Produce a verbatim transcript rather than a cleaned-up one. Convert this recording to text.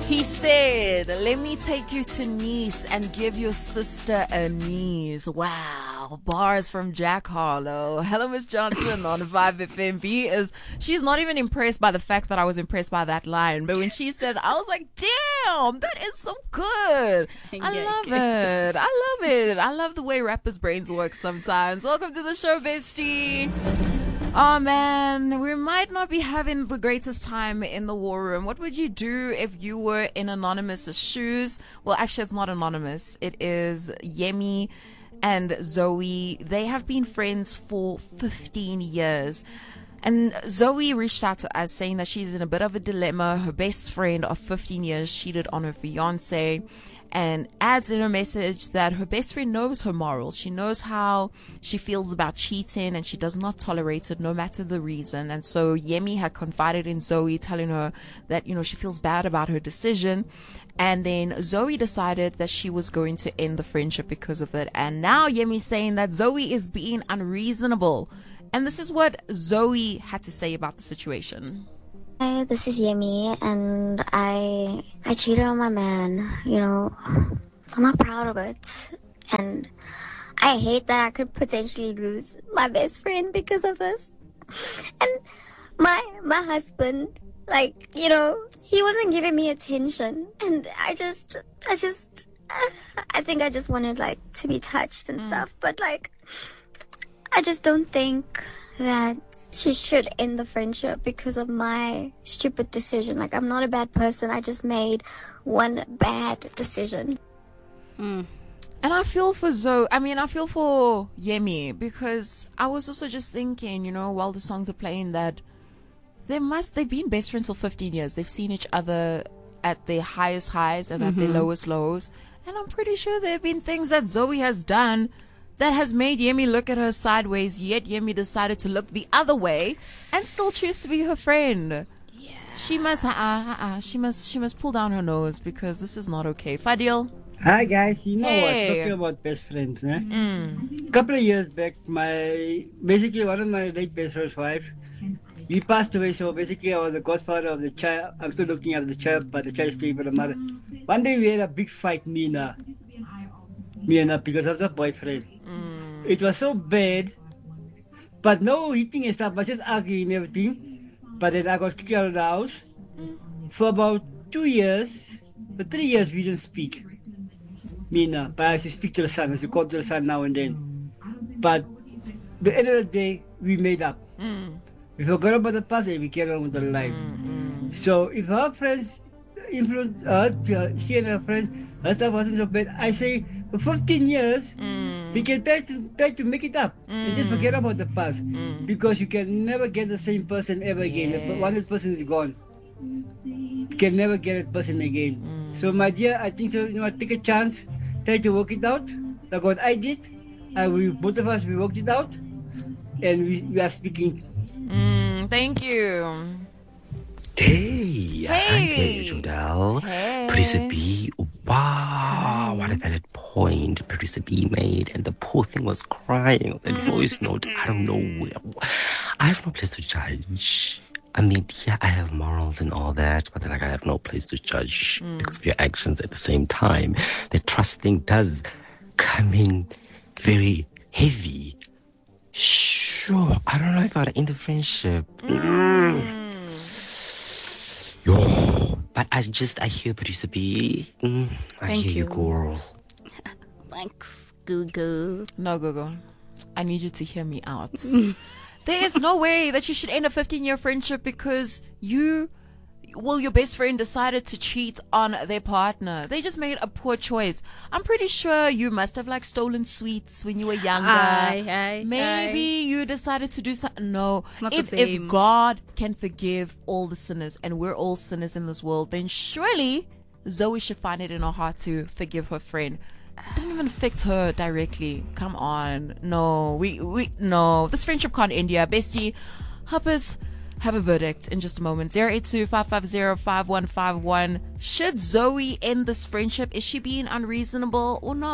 He said, let me take you to Nice and give your sister a niece. Wow. Bars from Jack Harlow. Hello, Miss Johnson on five F M. B is, she's not even impressed by the fact that I was impressed by that line. But when she said, I was like, damn, that is so good. I Yeah, love okay. it. I love it. I love the way rappers' brains work sometimes. Welcome to the show, bestie. Oh man, we might not be having the greatest time in the war room. What would you do if you were in Anonymous's shoes? Well, actually, it's not Anonymous. It is Yemi and Zoe. They have been friends for fifteen years. And Zoe reached out to us saying that she's in a bit of a dilemma. Her best friend of fifteen years cheated on her fiance, and adds in her message that her best friend knows her morals. She knows how she feels about cheating and she does not tolerate it no matter the reason. And so Yemi had confided in Zoe, telling her that, you know, she feels bad about her decision. And then Zoe decided that she was going to end the friendship because of it. And now Yemi's saying that Zoe is being unreasonable. And this is what Zoe had to say about the situation. Hi, this is Yemi, and I I cheated on my man. You know, I'm not proud of it, and I hate that I could potentially lose my best friend because of this. And my my husband, like, you know, he wasn't giving me attention, and I just I just I think I just wanted like to be touched and Mm. stuff, but like I just don't think that she should end the friendship because of my stupid decision. Like, I'm not a bad person. I just made one bad decision. And I feel for Zoe. I mean, I feel for Yemi, because I was also just thinking, you know, while the songs are playing, that they must, they've been best friends for fifteen years. They've seen each other at their highest highs and at their lowest lows. And I'm pretty sure there have been things that Zoe has done that has made Yemi look at her sideways, yet Yemi decided to look the other way and still choose to be her friend. Yeah. She must, uh, uh, uh, she must, she must pull down her nose, because this is not okay. Fadil. Hi guys, you know Hey. what? Talking about best friends, eh? Mm. Couple of years back, my basically one of my late best friend's wife, he passed away. So basically, I was the godfather of the child. I'm still looking after the child, but the child is staying for the mother. One day we had a big fight, me and her, me and her, because of the boyfriend. Mm. It was so bad, but no hitting and stuff, but just arguing and everything. But then I got kicked out of the house. For about two years, for three years, we didn't speak. Me and her. But I used to speak to the son, I used to call to the son now and then. But the end of the day, we made up. Mm. We forgot about the past and we carried on with the life. Mm. So if her friends influenced her, she and her friends, her stuff wasn't so bad, I say for fifteen years, Mm. we can try to try to make it up and just forget about the past, Mm. because you can never get the same person ever again. Yes. Once that person is gone, you can never get that person again. Mm. So my dear, I think so. You know, take a chance, try to work it out. Like what I did, and we both of us we worked it out, and we, we are speaking. Mm. Thank you. Hey, hi Hey. there, Jodel. Hey. Producer B, wow, what a valid point Producer B made, and the poor thing was crying on that voice note. I don't know where. I have no place to judge. I mean, yeah, I have morals and all that, but then like I have no place to judge because of your actions at the same time. The trust thing does come in very heavy. Sure, I don't know if I'd end the friendship. Mm. Yo, but I just, I hear Producer B. Mm, I Thank hear you, you. girl. Thanks, Google. No, Gogo. I need you to hear me out. There is no way that you should end a fifteen-year friendship because you, well, your best friend decided to cheat on their partner. They just made a poor choice. I'm pretty sure you must have like stolen sweets when you were younger. Aye, aye, Maybe you decided to do something. No, not the if same. if God can forgive all the sinners, and we're all sinners in this world, then surely Zoe should find it in her heart to forgive her friend. It didn't even affect her directly. Come on. No, we, we, no. This friendship can't end here. Bestie, help us have a verdict in just a moment. zero eight two, five five zero, five one five one. Should Zoe end this friendship? Is she being unreasonable or not?